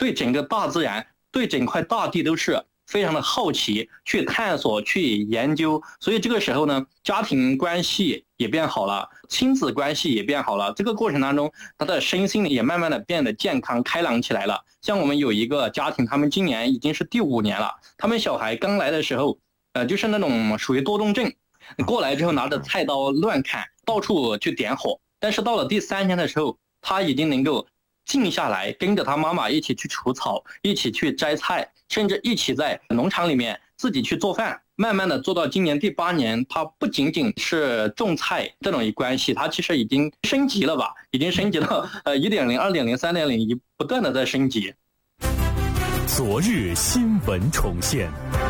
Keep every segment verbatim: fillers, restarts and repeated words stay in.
对整个大自然、对整块大地都是非常的好奇，去探索、去研究。所以这个时候呢，家庭关系也变好了，亲子关系也变好了。这个过程当中，他的身心也慢慢的变得健康、开朗起来了。像我们有一个家庭，他们今年已经是第五年了，他们小孩刚来的时候，呃，就是那种属于多动症，过来之后拿着菜刀乱砍，到处去点火。但是到了第三天的时候，他已经能够静下来，跟着他妈妈一起去除草，一起去摘菜，甚至一起在农场里面自己去做饭。慢慢的做到今年第八年，他不仅仅是种菜这种关系，他其实已经升级了吧，已经升级到呃一点零、二点零、三点零，不断的在升级。 昨日新闻重现。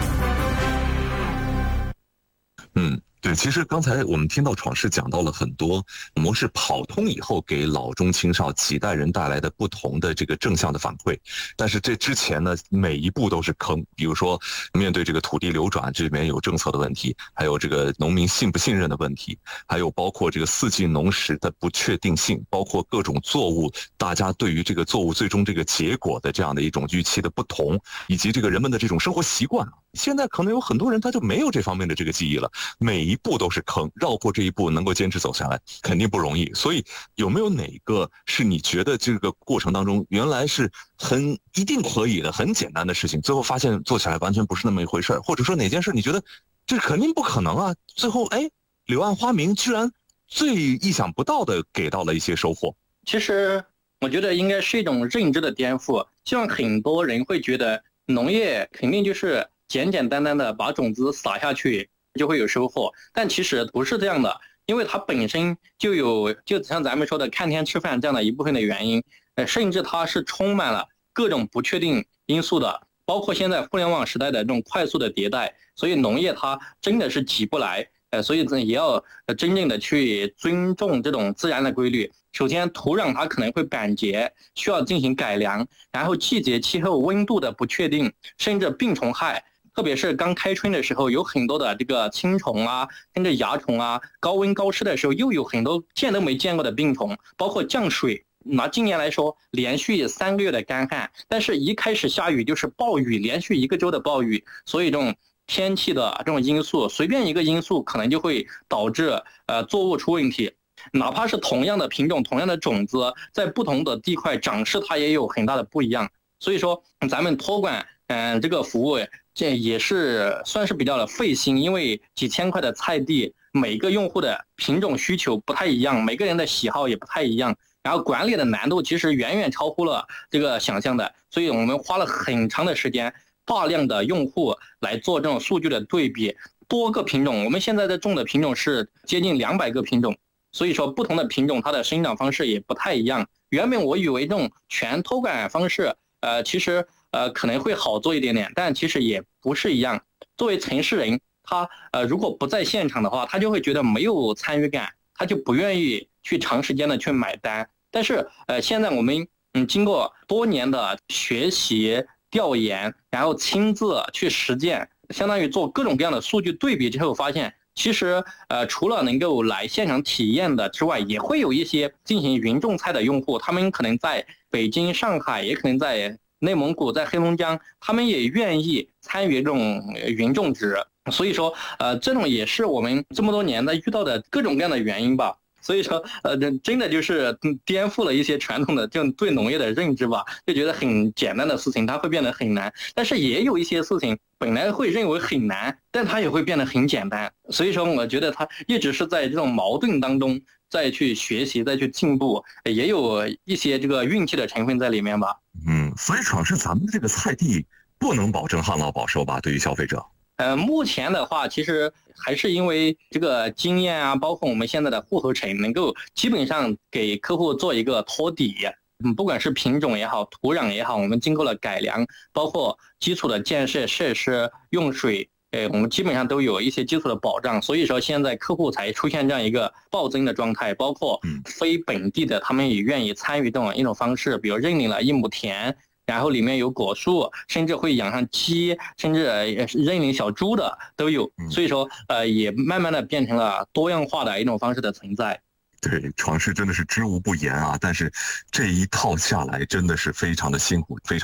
嗯。对，其实刚才我们听到闯世讲到了很多模式跑通以后给老中青少几代人带来的不同的这个正向的反馈，但是这之前呢，每一步都是坑。比如说面对这个土地流转，这里面有政策的问题，还有这个农民信不信任的问题，还有包括这个四季农时的不确定性，包括各种作物大家对于这个作物最终这个结果的这样的一种预期的不同，以及这个人们的这种生活习惯。现在可能有很多人他就没有这方面的这个记忆了，每一步都是坑，绕过这一步能够坚持走下来肯定不容易。所以有没有哪个是你觉得这个过程当中原来是很一定可以的很简单的事情，最后发现做起来完全不是那么一回事，或者说哪件事你觉得这肯定不可能啊，最后哎柳暗花明居然最意想不到的给到了一些收获？ 其实我觉得应该是一种认知的颠覆，希望很多人会觉得农业肯定就是简简单单的把种子撒下去就会有收获，但其实不是这样的，因为它本身就有就像咱们说的看天吃饭这样的一部分的原因，呃，甚至它是充满了各种不确定因素的，包括现在互联网时代的这种快速的迭代，所以农业它真的是挤不来，呃，所以也要真正的去尊重这种自然的规律。首先土壤它可能会板结，需要进行改良，然后季节气候温度的不确定，甚至病虫害，特别是刚开春的时候，有很多的这个青虫啊，甚至蚜虫啊，高温高湿的时候又有很多见都没见过的病虫，包括降水。拿今年来说，连续三个月的干旱，但是一开始下雨就是暴雨，连续一个周的暴雨，所以这种天气的这种因素，随便一个因素可能就会导致呃作物出问题。哪怕是同样的品种、同样的种子，在不同的地块长势它也有很大的不一样。所以说，咱们托管嗯、呃、这个服务，这也是算是比较的费心，因为几千块的菜地，每个用户的品种需求不太一样，每个人的喜好也不太一样，然后管理的难度其实远远超乎了这个想象的，所以我们花了很长的时间，大量的用户来做这种数据的对比，多个品种，我们现在在种的品种是接近两百个品种。所以说不同的品种它的生长方式也不太一样。原本我以为这种全托管方式呃，其实呃可能会好做一点点，但其实也不是一样。作为城市人，他呃如果不在现场的话，他就会觉得没有参与感，他就不愿意去长时间的去买单。但是呃现在我们嗯经过多年的学习调研，然后亲自去实践，相当于做各种各样的数据对比之后发现，其实呃，除了能够来现场体验的之外，也会有一些进行云种菜的用户，他们可能在北京、上海，也可能在内蒙古、在黑龙江，他们也愿意参与这种云种植。所以说，呃，这种也是我们这么多年的遇到的各种各样的原因吧。所以说，呃，真的就是颠覆了一些传统的这种对农业的认知吧，就觉得很简单的事情它会变得很难，但是也有一些事情本来会认为很难，但它也会变得很简单。所以说，我觉得它一直是在这种矛盾当中再去学习、再去进步，也有一些这个运气的成分在里面吧。 嗯，所以主要是咱们这个菜地不能保证旱涝保收吧，对于消费者。 呃，目前的话，其实还是因为这个经验啊，包括我们现在的户头城，能够基本上给客户做一个托底。嗯，不管是品种也好，土壤也好，我们经过了改良，包括基础的建设设施、用水，呃，我们基本上都有一些基础的保障。所以说，现在客户才出现这样一个暴增的状态，包括非本地的，他们也愿意参与这种一种方式，比如认领了一亩田。然后里面有果树，甚至会养上鸡，甚至认领小猪的都有，所以说呃也慢慢的变成了多样化的一种方式的存在。 对，闯世真的是知无不言啊，但是这一套下来真的是非常的辛苦，非常